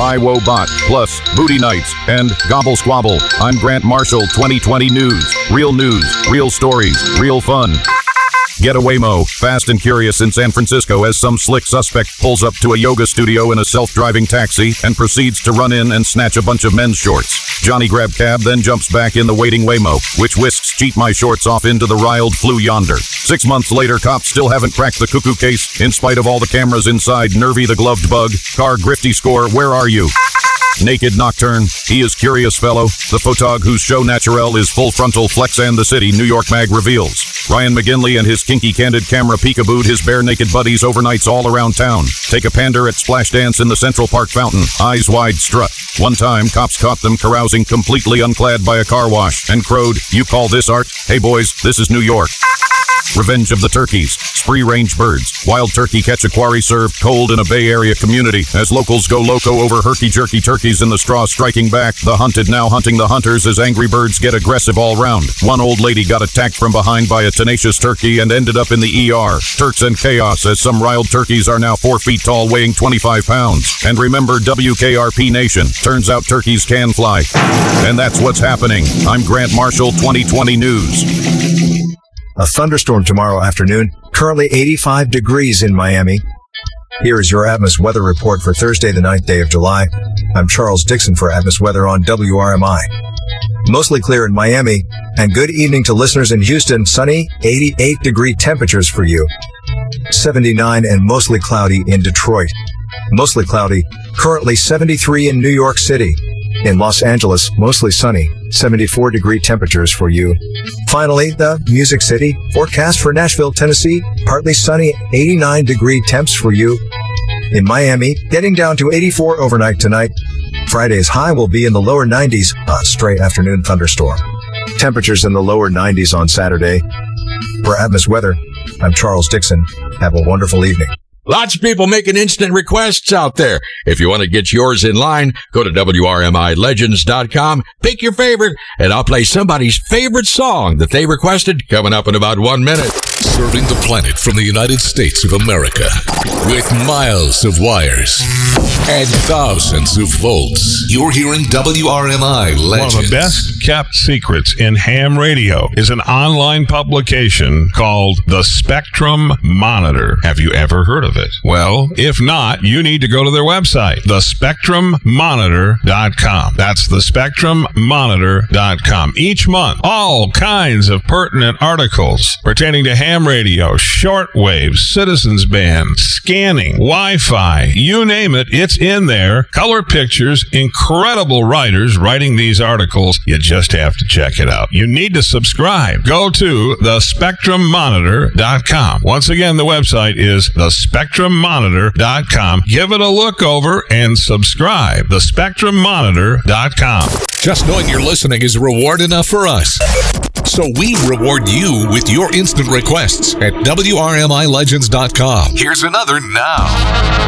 I Wo Bot, plus Booty Nights, and Gobble Squabble. I'm Grant Marshall, 2020 News, real stories, real fun. Get a Waymo, fast and curious in San Francisco as some slick suspect pulls up to a yoga studio in a self-driving taxi and proceeds to run in and snatch a bunch of men's shorts. Johnny grab cab, then jumps back in the waiting Waymo, which whisks Cheat My Shorts off into the riled flu yonder. 6 months later, cops still haven't cracked the cuckoo case, in spite of all the cameras inside Nervy the Gloved Bug. Car Grifty Score, where are you? Naked Nocturne, he is Curious Fellow, the photog whose show naturel is Full Frontal Flex and the City, New York Mag reveals. Ryan McGinley and his kinky candid camera peekabooed his bare naked buddies overnights all around town. Take a pander at Splash Dance in the Central Park fountain, eyes wide strut. One time, cops caught them carousing completely unclad by a car wash and crowed, "You call this art? Hey boys, this is New York." Revenge of the Turkeys, spree range birds. Wild turkey catch a quarry served cold in a Bay Area community as locals go loco over herky-jerky turkeys in the straw striking back. The hunted now hunting the hunters as angry birds get aggressive all round. One old lady got attacked from behind by a tenacious turkey and ended up in the ER. Turks and chaos as some riled turkeys are now 4 feet tall, weighing 25 pounds. And remember WKRP Nation, turns out turkeys can fly. And that's what's happening. I'm Grant Marshall, 2020 News. A thunderstorm tomorrow afternoon, currently 85 degrees in Miami. Here is your Atmos weather report for Thursday, the 9th day of July. I'm Charles Dixon for Atmos Weather on WRMI. Mostly clear in Miami, and good evening to listeners in Houston. Sunny, 88-degree temperatures for you. 79 and mostly cloudy in Detroit. Mostly cloudy, currently 73 in New York City. In Los Angeles, mostly sunny, 74-degree temperatures for you. Finally, the Music City forecast for Nashville, Tennessee, partly sunny, 89-degree temps for you. In Miami, getting down to 84 overnight tonight. Friday's high will be in the lower 90s, a stray afternoon thunderstorm. Temperatures in the lower 90s on Saturday. For Atmos Weather, I'm Charles Dixon. Have a wonderful evening. Lots of people making instant requests out there. If you want to get yours in line, go to WRMILegends.com, pick your favorite, and I'll play somebody's favorite song that they requested coming up in about 1 minute. Serving the planet from the United States of America with miles of wires and thousands of volts. You're hearing WRMI Legends. One of the best kept secrets in ham radio is an online publication called The Spectrum Monitor. Have you ever heard of it? Well, if not, you need to go to their website, thespectrummonitor.com. That's thespectrummonitor.com. Each month, all kinds of pertinent articles pertaining to ham radio, shortwave, citizens band, scanning, Wi-Fi, you name it, it's in there. Color pictures, incredible writers writing these articles. You just have to check it out. You need to subscribe. Go to thespectrummonitor.com. Once again, the website is thespectrummonitor.com. Give it a look over and subscribe. thespectrummonitor.com. Just knowing you're listening is reward enough for us. So we reward you with your instant requests at WRMILegends.com. Here's another now.